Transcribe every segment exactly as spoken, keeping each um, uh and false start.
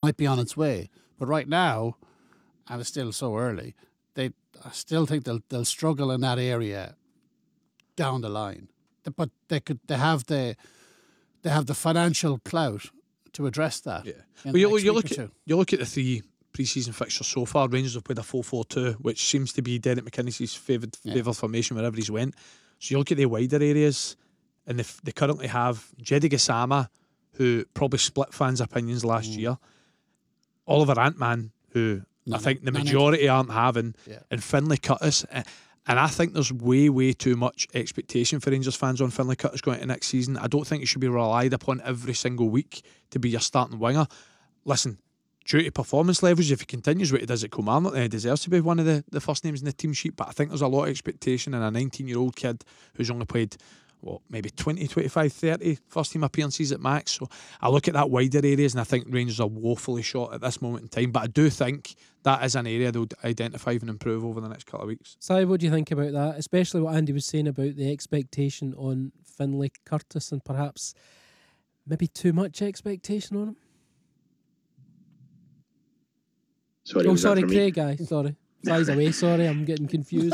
might be on its way. But right now, and it's still so early, they I still think they'll they'll struggle in that area down the line. But they could they have the they have the financial clout to address that. Yeah. in Well, the you, next you week look or at two. you look at the three pre-season fixtures so far. Rangers have played a four four two, which seems to be Derek McInnes's favoured Yeah. favoured formation wherever he's went. So you look at the wider areas, and they, f- they currently have Jedi Gassama, who probably split fans' opinions last Mm. year. Oliver Antman, who I None- think the none majority aren't having, Yeah. and Finlay Curtis. Uh, And I think there's way, way too much expectation for Rangers fans on Finlay Curtis going into next season. I don't think he should be relied upon every single week to be your starting winger. Listen, due to performance levels, if he continues what he does at Kilmarnock, then he deserves to be one of the, the first names in the team sheet. But I think there's a lot of expectation in a nineteen-year-old kid who's only played, what, maybe twenty, twenty-five, thirty first team appearances at max. So I look at that wider areas and I think Rangers are woefully short at this moment in time. But I do think that is an area they'll identify and improve over the next couple of weeks. Si, what do you think about that? Especially what Andy was saying about the expectation on Finlay Curtis and perhaps maybe too much expectation on him. Sorry, oh, was that sorry, for me? Craig, guy. Sorry. Si's away, sorry, I'm getting confused.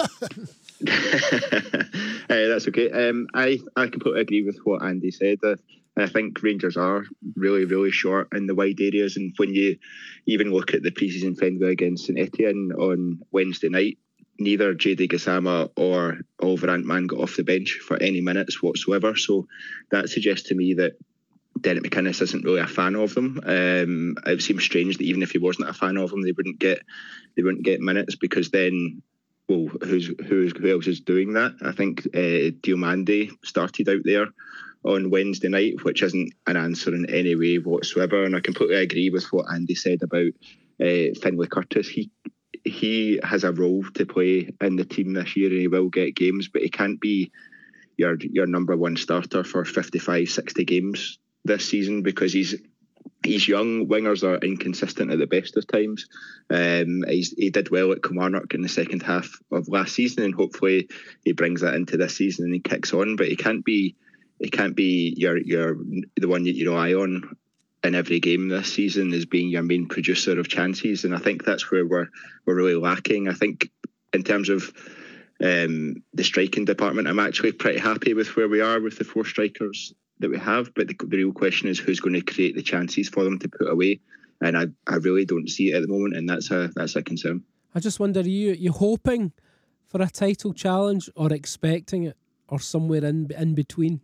Uh, that's okay. Um, I, I completely agree with what Andy said. Uh, I think Rangers are really, really short in the wide areas. And when you even look at the pre-season friendly against Saint Etienne on Wednesday night, neither J D Gassama or Oliver Antman got off the bench for any minutes whatsoever. So that suggests to me that Derek McInnes isn't really a fan of them. Um, it seems strange that even if he wasn't a fan of them, they wouldn't get they wouldn't get minutes, because then, well, who's who's who else is doing that? I think uh, Diomande started out there on Wednesday night, which isn't an answer in any way whatsoever. And I completely agree with what Andy said about uh, Finlay Curtis. He he has a role to play in the team this year, and he will get games, but he can't be your your number one starter for fifty-five, sixty games this season, because he's he's young. Wingers are inconsistent at the best of times. Um, he's, he did well at Kilmarnock in the second half of last season, and hopefully he brings that into this season and he kicks on. But he can't be he can't be your your the one that you rely on in every game this season as being your main producer of chances. And I think that's where we're we're really lacking. I think in terms of um, the striking department, I'm actually pretty happy with where we are with the four strikers that we have, but the, the real question is who's going to create the chances for them to put away, and I, I really don't see it at the moment, and that's a that's a concern. I just wonder, are you you hoping for a title challenge or expecting it, or somewhere in in between?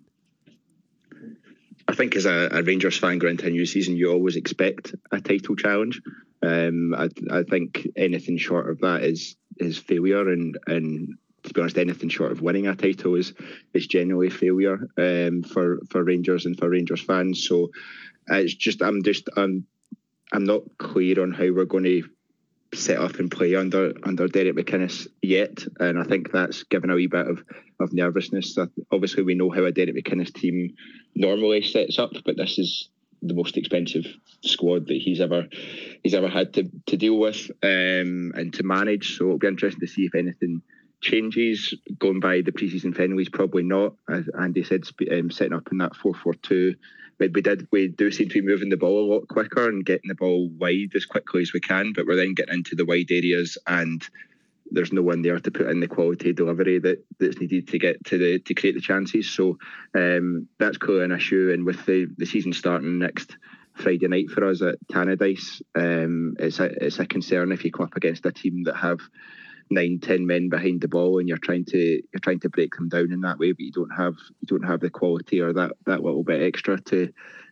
I think as a, a Rangers fan going into a new season, you always expect a title challenge. Um, I, I think anything short of that is is failure, and and to be honest, anything short of winning a title is is generally failure um, for for Rangers and for Rangers fans. So uh, it's just I'm just I'm I'm not clear on how we're going to set up and play under under Derek McInnes yet, and I think that's given a wee bit of of nervousness. So obviously, we know how a Derek McInnes team normally sets up, but this is the most expensive squad that he's ever he's ever had to to deal with um, and to manage. So it'll be interesting to see if anything changes going by the pre-season friendlies. Probably not, as Andy said, um, setting up in that four four two. But we did we do seem to be moving the ball a lot quicker and getting the ball wide as quickly as we can, but we're then getting into the wide areas and there's no one there to put in the quality delivery that, that's needed to get to the to create the chances. So um, that's clearly an issue, and with the, the season starting next Friday night for us at Tannadice, um, it's a it's a concern if you come up against a team that have nine, ten men behind the ball, and you're trying to you're trying to break them down in that way, but you don't have you don't have the quality or that, that little bit extra to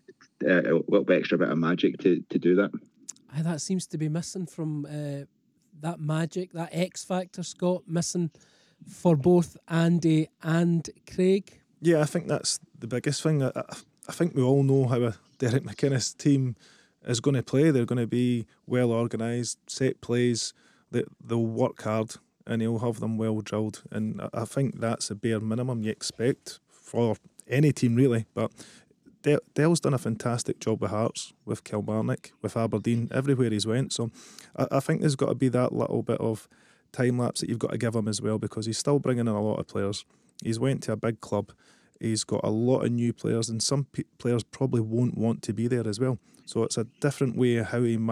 uh, a little bit extra bit of magic to, to do that. Aye, that seems to be missing from uh, that magic, that X factor, Scott, missing for both Andy and Craig. Yeah, I think that's the biggest thing. I, I think we all know how a Derek McInnes team is going to play. They're going to be well organised, set plays. They, they'll work hard and he'll have them well drilled. And I think that's the bare minimum you expect for any team, really. But Dell's done a fantastic job with Hearts, with Kilmarnock, with Aberdeen, everywhere he's went. So I, I think there's got to be that little bit of time lapse that you've got to give him as well, because he's still bringing in a lot of players. He's went to a big club. He's got a lot of new players, and some pe- players probably won't want to be there as well. So it's a different way of how he